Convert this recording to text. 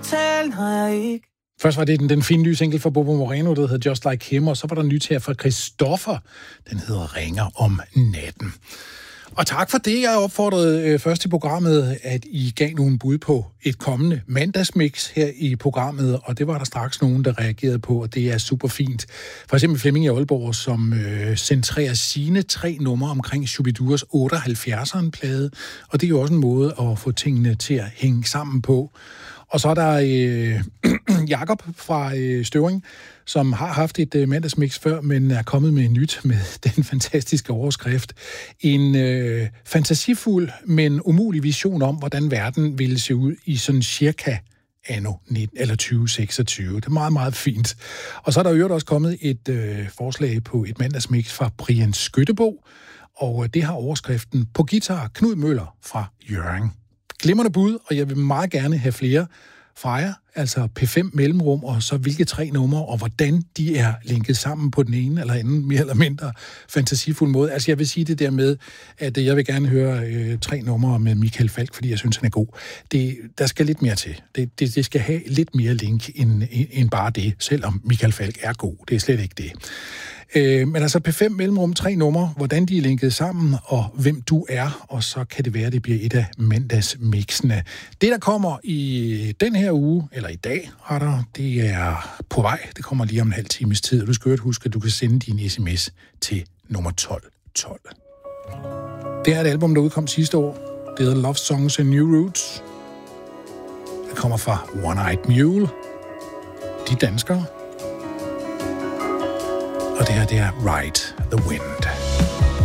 tale, har jeg ikke. Først var det den fine nye single fra Bobo Moreno, der hedder Just Like Him, og så var der nyt her fra Christoffer, den hedder Ringer om natten. Og tak for det. Jeg opfordrede først i programmet, at I gav nogle bud på et kommende mandagsmix her i programmet, og det var der straks nogen, der reagerede på, og det er super fint. For eksempel Flemming i Aalborg, som centrerer sine 3 numre omkring Shubidurs 78'eren plade, og det er jo også en måde at få tingene til at hænge sammen på. Og så er der Jakob fra Støvring, som har haft et mandagsmix før, men er kommet med nyt med den fantastiske overskrift. En fantasifuld, men umulig vision om, hvordan verden ville se ud i sådan cirka anno 2026. Det er meget, meget fint. Og så er der jo også kommet et forslag på et mandagsmix fra Brian Skyttebo, og det har overskriften på guitar Knud Møller fra Hjørring. Glimrende bud, og jeg vil meget gerne have flere fra jer, altså P5 mellemrum, og så hvilke 3 numre, og hvordan de er linket sammen på den ene eller anden, mere eller mindre fantasifuld måde. Altså jeg vil sige det der med, at jeg vil gerne høre 3 numre med Michael Falch, fordi jeg synes, han er god. Der skal lidt mere til. Det skal have lidt mere link end bare det, selvom Michael Falch er god. Det er slet ikke det. Men altså P5 mellemrum 3 numre, hvordan de er linket sammen, og hvem du er, og så kan det være, det bliver et af mandagsmixene. Det, der kommer i den her uge, eller i dag, det er på vej. Det kommer lige om en halv times tid, og du skal jo huske, at du kan sende din sms til nummer 1212. Det er et album, der udkom sidste år. Det hedder Love Songs and New Roots. Det kommer fra One Eyed Mule. De danskere. Og det her, det er Ride the Wind.